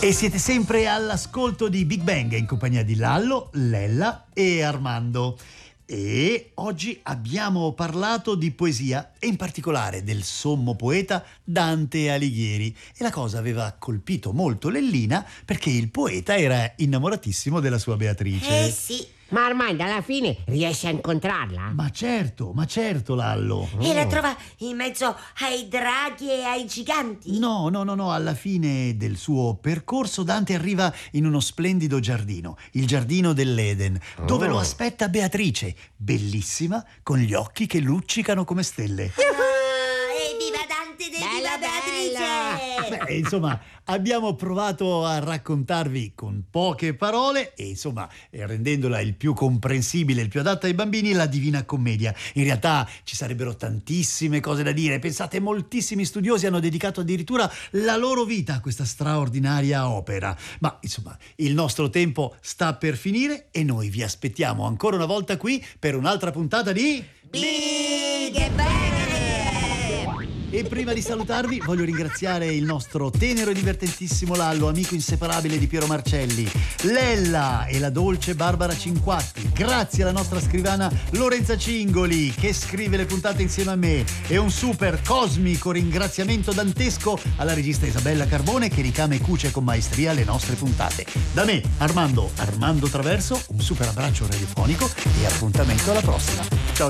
E siete sempre all'ascolto di Big Bang in compagnia di Lallo, Lella e Armando. E oggi abbiamo parlato di poesia e in particolare del sommo poeta Dante Alighieri. E la cosa aveva colpito molto Lellina perché il poeta era innamoratissimo della sua Beatrice. Sì. Ma Armando alla fine riesce a incontrarla? Ma certo, Lallo. E la trova in mezzo ai draghi e ai giganti? No, alla fine del suo percorso Dante arriva in uno splendido giardino, il giardino dell'Eden, dove lo aspetta Beatrice, bellissima, con gli occhi che luccicano come stelle. Evviva Dante ed evviva Beatrice! Beh, insomma, abbiamo provato a raccontarvi con poche parole e insomma, rendendola il più comprensibile, il più adatta ai bambini, la Divina Commedia. In realtà ci sarebbero tantissime cose da dire. Pensate, moltissimi studiosi hanno dedicato addirittura la loro vita a questa straordinaria opera. Ma insomma, il nostro tempo sta per finire e noi vi aspettiamo ancora una volta qui per un'altra puntata di Big Bang! E prima di salutarvi voglio ringraziare il nostro tenero e divertentissimo Lallo, amico inseparabile di Piero Marcelli, Lella e la dolce Barbara Cinquatti. Grazie alla nostra scrivana Lorenza Cingoli che scrive le puntate insieme a me, e un super cosmico ringraziamento dantesco alla regista Isabella Carbone che ricama e cuce con maestria le nostre puntate. Da me, Armando Traverso, un super abbraccio radiofonico e appuntamento alla prossima.